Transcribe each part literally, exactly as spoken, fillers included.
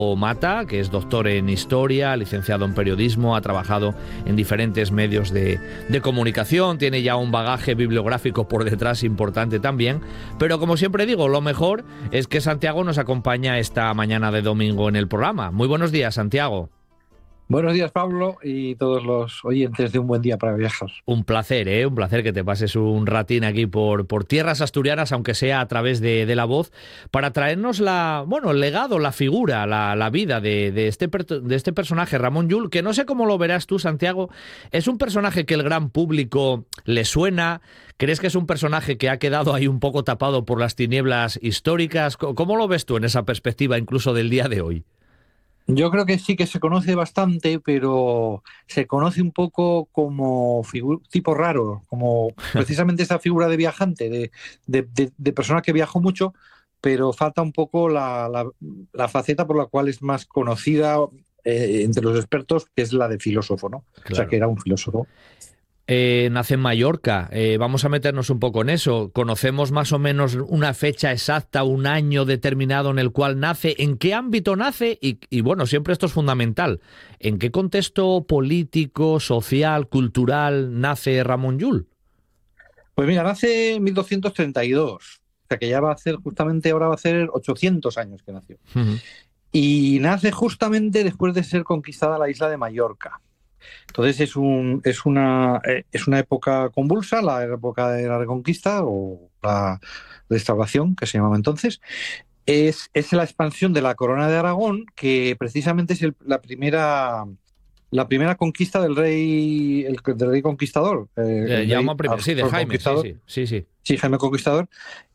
Mata, que es doctor en Historia, licenciado en Periodismo, ha trabajado en diferentes medios de, de comunicación, tiene ya un bagaje bibliográfico por detrás importante también, pero como siempre digo, lo mejor es que Santiago nos acompaña esta mañana de domingo en el programa. Muy buenos días, Santiago. Buenos días, Pablo, y todos los oyentes de Un Buen Día para Viajar. Un placer, ¿eh? Un placer que te pases un ratín aquí por, por tierras asturianas, aunque sea a través de, de la voz, para traernos la, bueno, el legado, la figura, la, la vida de, de, este, de este personaje, Ramón Llull, que no sé cómo lo verás tú, Santiago. ¿Es un personaje que el gran público le suena? ¿Crees que es un personaje que ha quedado ahí un poco tapado por las tinieblas históricas? ¿Cómo lo ves tú en esa perspectiva, incluso del día de hoy? Yo creo que sí que se conoce bastante, pero se conoce un poco como figu- tipo raro, como precisamente esa figura de viajante, de, de, de- de persona que viajó mucho, pero falta un poco la, la- la faceta por la cual es más conocida eh, entre los expertos, que es la de filósofo, ¿no? O sea, que Claro. era un filósofo. Eh, nace en Mallorca. Eh, vamos a meternos un poco en eso. ¿Conocemos más o menos una fecha exacta, un año determinado en el cual nace? ¿En qué ámbito nace? Y, y bueno, siempre esto es fundamental. ¿En qué contexto político, social, cultural nace Ramón Llull? Pues mira, nace en mil doscientos treinta y dos, o sea que ya va a hacer, justamente ahora va a ser ochocientos años que nació. Ujú. Y nace justamente después de ser conquistada la isla de Mallorca. Entonces es, un, es, una, eh, es una época convulsa, la época de la Reconquista o la Restauración, que se llamaba entonces. Es, es la expansión de la Corona de Aragón, que precisamente es el- la primera... La primera conquista del rey, el, del rey conquistador, eh, Eh, el llamo rey primero. Sí, de Alfonso el Jaime, sí, Conquistador, sí, sí, sí. sí, Jaime Conquistador,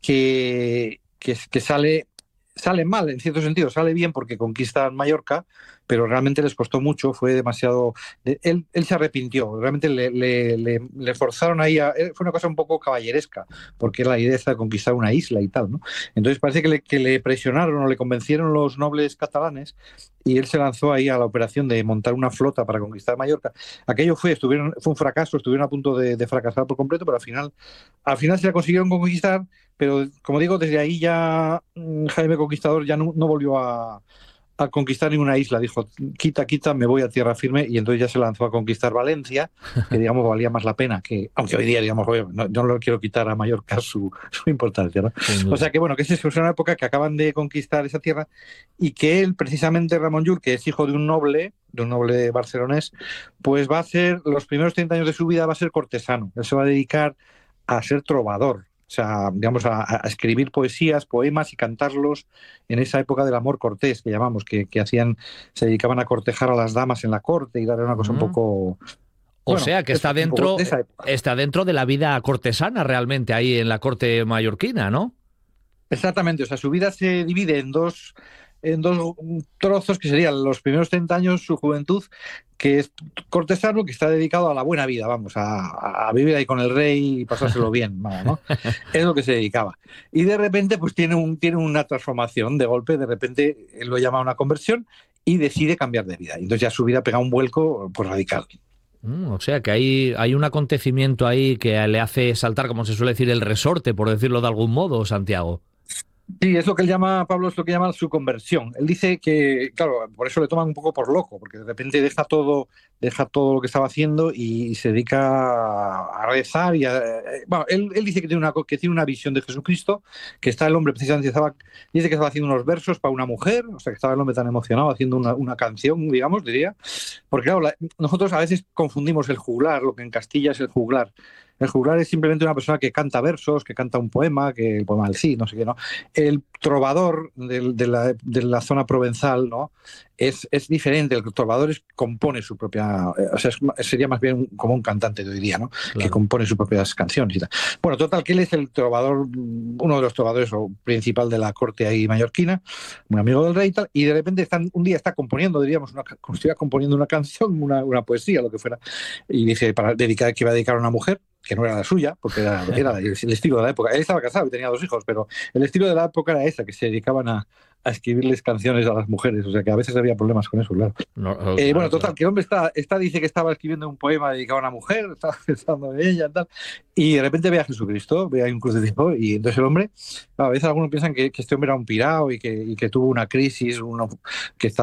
que, que, que sale, sale mal, en cierto sentido, sale bien porque conquistan Mallorca, pero realmente les costó mucho, fue demasiado... Él, él se arrepintió, realmente le, le, le, le forzaron ahí a... Fue una cosa un poco caballeresca, porque la idea es de conquistar una isla y tal, ¿no? Entonces parece que le, que le presionaron o le convencieron los nobles catalanes y él se lanzó ahí a la operación de montar una flota para conquistar Mallorca. Aquello fue, estuvieron, fue un fracaso, estuvieron a punto de, de fracasar por completo, pero al final, al final se la consiguieron conquistar, pero como digo, desde ahí ya mm, Jaime Conquistador ya no, no volvió a, a conquistar ninguna isla. Dijo, quita, quita, me voy a tierra firme, y entonces ya se lanzó a conquistar Valencia, que digamos valía más la pena, que aunque hoy día digamos, oye, no, yo no lo quiero quitar a Mallorca su, su importancia, ¿no? Sin O duda. sea que bueno, que es eso, es una época que acaban de conquistar esa tierra y que él, precisamente Ramón Llull, que es hijo de un noble, de un noble barcelonés, pues va a ser, los primeros treinta años de su vida va a ser cortesano. Él se va a dedicar a ser trovador, o sea, digamos, a, a escribir poesías, poemas y cantarlos en esa época del amor cortés, que llamamos, que, que hacían, se dedicaban a cortejar a las damas en la corte y dar una cosa un Mm. poco, O bueno, sea, que está eso, un poco dentro, de esa época. está dentro de la vida cortesana realmente ahí en la corte mallorquina, ¿no? Exactamente, o sea, su vida se divide en dos, en dos trozos que serían los primeros treinta años, su juventud, que es cortesano, que está dedicado a la buena vida, vamos, a, a vivir ahí con el rey y pasárselo bien, vamos, ¿no? Es lo que se dedicaba. Y de repente, pues tiene, un, tiene una transformación de golpe, de repente él lo llama una conversión y decide cambiar de vida. Entonces ya su vida pega un vuelco, pues radical. Mm, o sea, que hay, hay un acontecimiento ahí que le hace saltar, como se suele decir, el resorte, por decirlo de algún modo, Santiago. Sí, es lo que él llama, Pablo, es lo que llama su conversión. Él dice que, claro, por eso le toman un poco por loco, porque de repente deja todo, deja todo lo que estaba haciendo y se dedica a rezar y a, eh, bueno, él, él dice que tiene una que tiene una visión de Jesucristo, que está el hombre precisamente estaba, dice que estaba haciendo unos versos para una mujer, o sea que estaba el hombre tan emocionado haciendo una, una canción, digamos, diría, porque claro, la, nosotros a veces confundimos el juglar, lo que en Castilla es el juglar. El juglar es simplemente una persona que canta versos, que canta un poema, que el poema del sí, no sé qué, ¿no? El trovador de, de, la, de la zona provenzal, ¿no? Es, es diferente. El trovador es, compone su propia... Eh, o sea, es, sería más bien como un cantante, yo diría, ¿no? Que Claro. compone sus propias canciones y tal. Bueno, total, que él es el trovador, uno de los trovadores o principal de la corte ahí mallorquina, un amigo del rey y tal, y de repente están, un día está componiendo, diríamos, una, como si estuviera componiendo una canción, una, una poesía, lo que fuera, y dice para dedicar, que iba a dedicar a una mujer, que no era la suya, porque era, era el estilo de la época. Él estaba casado y tenía dos hijos, pero el estilo de la época era esa, que se dedicaban a, a escribirles canciones a las mujeres, o sea que a veces había problemas con eso, claro. No, oh, Eh, claro, bueno, total, claro. que el hombre está, está, dice que estaba escribiendo un poema dedicado a una mujer, estaba pensando en ella y tal, y de repente ve a Jesucristo, ve ahí un crucifijo, y entonces el hombre, a veces algunos piensan que, que este hombre era un pirao y que, y que tuvo una crisis, uno, que estaba